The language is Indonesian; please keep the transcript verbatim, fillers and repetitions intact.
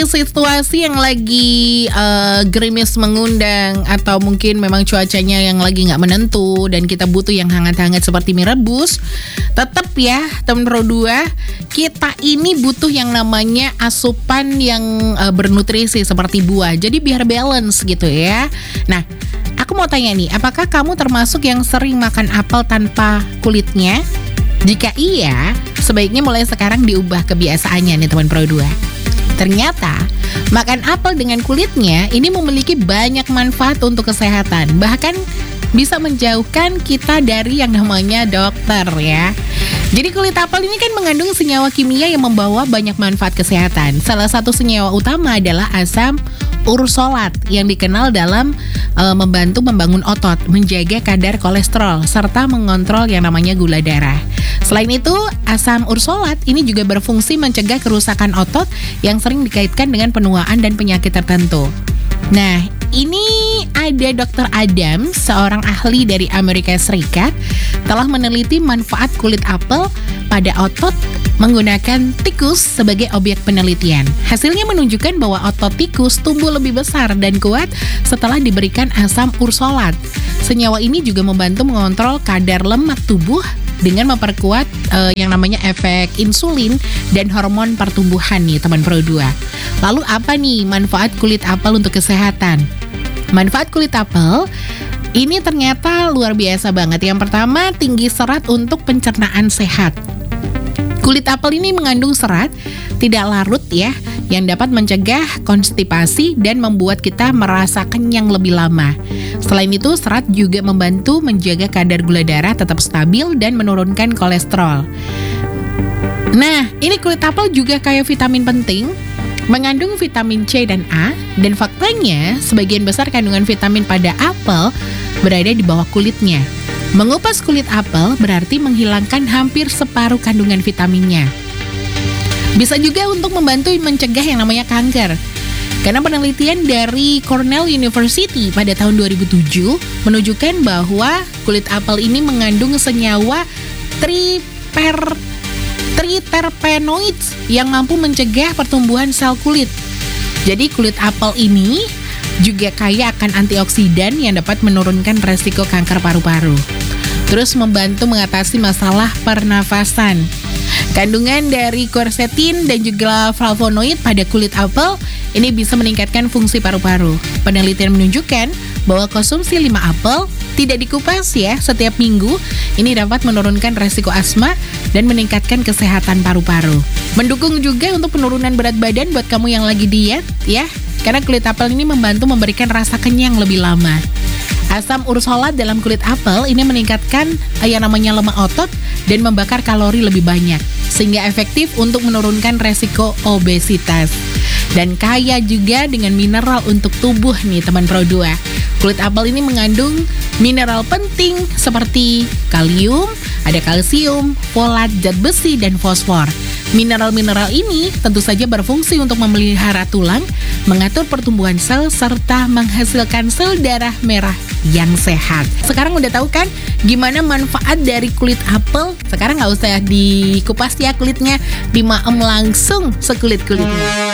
situasi yang lagi uh, gerimis mengundang atau mungkin memang cuacanya yang lagi nggak menentu dan kita butuh yang hangat-hangat seperti mie rebus, tetap ya teman Pro dua, kita ini butuh yang namanya asupan yang uh, bernutrisi seperti buah. Jadi biar balance gitu ya. Nah, aku mau tanya nih, apakah kamu termasuk yang sering makan apel tanpa kulitnya? Jika iya, sebaiknya mulai sekarang diubah kebiasaannya nih teman Pro dua. Ternyata, makan apel dengan kulitnya ini memiliki banyak manfaat untuk kesehatan. Bahkan bisa menjauhkan kita dari yang namanya dokter ya. Jadi kulit apel ini kan mengandung senyawa kimia yang membawa banyak manfaat kesehatan. Salah satu senyawa utama adalah asam ursolat yang dikenal dalam e, membantu membangun otot, menjaga kadar kolesterol, serta mengontrol yang namanya gula darah. Selain itu, asam ursolat ini juga berfungsi mencegah kerusakan otot yang sering dikaitkan dengan penuaan dan penyakit tertentu. Nah, ini ada dokter Adam, seorang ahli dari Amerika Serikat, telah meneliti manfaat kulit apel pada otot menggunakan tikus sebagai objek penelitian. Hasilnya menunjukkan bahwa otot tikus tumbuh lebih besar dan kuat setelah diberikan asam ursolat. Senyawa ini juga membantu mengontrol kadar lemak tubuh dengan memperkuat uh, yang namanya efek insulin dan hormon pertumbuhan nih teman Pro dua. Lalu apa nih manfaat kulit apel untuk kesehatan? Manfaat kulit apel ini ternyata luar biasa banget. Yang pertama, tinggi serat untuk pencernaan sehat. Kulit apel ini mengandung serat tidak larut ya, yang dapat mencegah konstipasi dan membuat kita merasa kenyang lebih lama. Selain itu, serat juga membantu menjaga kadar gula darah tetap stabil dan menurunkan kolesterol. Nah, ini kulit apel juga kaya vitamin penting, mengandung vitamin C dan A, dan faktanya sebagian besar kandungan vitamin pada apel berada di bawah kulitnya. Mengupas kulit apel berarti menghilangkan hampir separuh kandungan vitaminnya. Bisa juga untuk membantu mencegah yang namanya kanker. Karena penelitian dari Cornell University pada tahun dua ribu tujuh menunjukkan bahwa kulit apel ini mengandung senyawa triper triterpenoids yang mampu mencegah pertumbuhan sel kulit. Jadi kulit apel ini juga kaya akan antioksidan yang dapat menurunkan resiko kanker paru-paru. Terus membantu mengatasi masalah pernafasan. Kandungan dari quercetin dan juga flavonoid pada kulit apel ini bisa meningkatkan fungsi paru-paru. Penelitian menunjukkan bahwa konsumsi lima apel tidak dikupas ya setiap minggu ini dapat menurunkan resiko asma dan meningkatkan kesehatan paru-paru. Mendukung juga untuk penurunan berat badan buat kamu yang lagi diet ya. Karena kulit apel ini membantu memberikan rasa kenyang lebih lama. Asam ursolat dalam kulit apel ini meningkatkan yang namanya lemak otot dan membakar kalori lebih banyak, sehingga efektif untuk menurunkan resiko obesitas. Dan kaya juga dengan mineral untuk tubuh nih teman Pro dua. Kulit apel ini mengandung mineral penting seperti kalium, ada kalsium, folat, zat besi, dan fosfor. Mineral-mineral ini tentu saja berfungsi untuk memelihara tulang, mengatur pertumbuhan sel, serta menghasilkan sel darah merah yang sehat. Sekarang udah tahu kan gimana manfaat dari kulit apel? Sekarang nggak usah dikupas ya kulitnya, dimaem langsung sekulit-kulitnya.